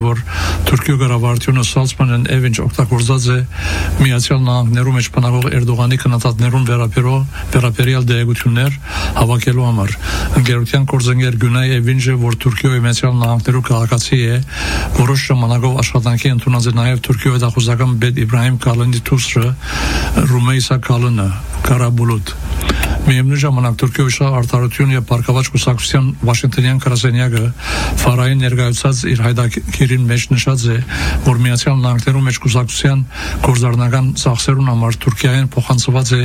որ Թուրքիո կառավարությունը Սալցմանն Էվինչ օգտագործած է Միացյալ Նահանգներում մեջ բնակվող Էրդողանի քննադատներուն վերաբերյալ դեղեցություններ հավաքելու համար։ Ընկերության գործընկեր Գունայ Էվինչը, որ Թուրքիոյի Միացյալ Նահանգներու քաղաքացի է, որոշ ժամանակով աշխատանքի ընդունած է նաև Թուրքիոյի հետախուզական պետ Իբրահիմ Կալանի թուսրը Ռումեյսա Կալանը Կարաբուլուտ։ Միևնույն ժամանակ Թուրքիոյի շահ արտարություն եւ բարգավաճ կուսակցության Վաշինգտոնյան գրասենյակը Ֆարային ներկայացած իր հայտագիրին մեջ նշած է, որ Միացյալ Նահանգներում մեջ կուսակցության գործառնական ծախսերուն համար Թուրքիային փոխանցված է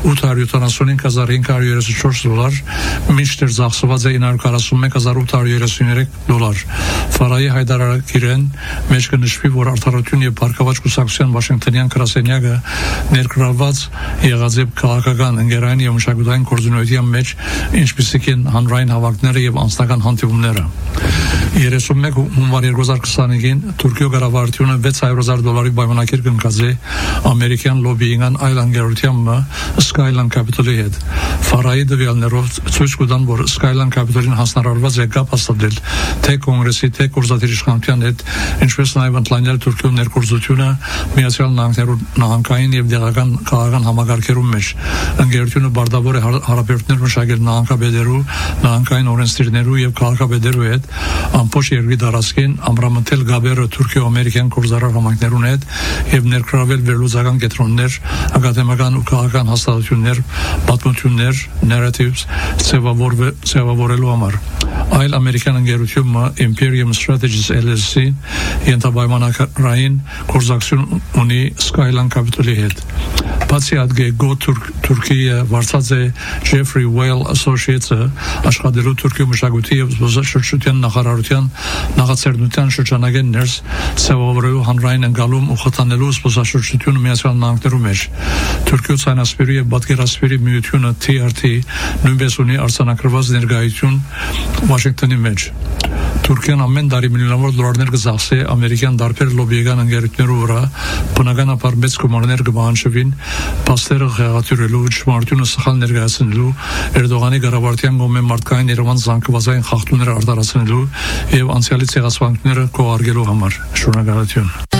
$875,534, մինչդեռ ծախսված է $941,833։ Ֆարայի հայտարարագիրեն մեջ կնշվի, որ արտարություն եւ բարգավաճ կուսակցության Վաշինգտոնյան գրասենյակը ներգրավված եղած է քաղաքական ընկերային եւ մշակութային գործունեության մեջ, ինչպիսիք են հանրային հավաքները եւ անձնական հանդիպումները։ 31 հունվար 2025-ին Թուրքիո կառավարությունը $600,000 պայմանագիր կնքած է ամերիկյան լոբիինգան այլ ընկերության Skyline Capital-ի հետ։ Ֆարայի դվյալներով ցույց կտան, որ Skyline Capital-ին հասնարարված է կապ հաստատել թե կոնգրեսի, թե գործադիր իշխանության հետ, ինչպես նաև ընդլայնել Թուրքիո ներգործությունը Միացյալ Նահանգային եւ դեղական քաղաքական համագարկերում մեջ։ Ընկերությունը բարդավոր է հարաբերություններ մշակել նահանգապետերու, նահանգային օրենսդիրներու եւ քաղաքապետերու հետ, ամբողջ երկրի տարածքին ամրամտել գաբերը Թուրքիո-ամերիկյան գործարար համայնքներուն հետ եւ ներգրավել վերլուծական կենտրոններ, ակադեմիական ու քաղաքական հաստատություններ, պատմություններ, narratives ձևավորելու համար։ Այլ ամերիկյան ընկերությունը Imperium Strategies LLC ենթապայմանագրային գործակցություն ունի Skyline Capital-ի հետ։ Բացի այդ Go Թուրքիա վարձած է Jeffrey Whale Associates-ը աշխատելու Թուրքիո մշակույթի եւ զբոսաշրջության նախարարության նախաձեռնության շրջանագեն ներս ձևավորելու հանրային ընկալում ու խթանելու զբոսաշրջությունը Միացյալ Նահանգներում մեջ։ Թուրքիո ցանասպիրի եւ պատկերասպիրի միությունը TRT նույնպես ունի արձանագրված ներկայություն Վաշինգտոնի մեջ։ Թուրքիան ամեն տարի միլիոնավոր դոլարներ կզախսի ամերիկյան դարբեր լոբիական ընկերություններու վրա, բնականաբար մեծ գումարներ կպահանջվին փաստերը խեղաթյուրելու, ճշմարտությունը սխալ ներկայացնելու, Էրդողանի կառավարության կողմէ մարդկային Երևան զանգվածային խախտումները արտարացնելու եւ անցյալի ցեղասպանությունները քողարկելու համար։ Շնորհակալություն։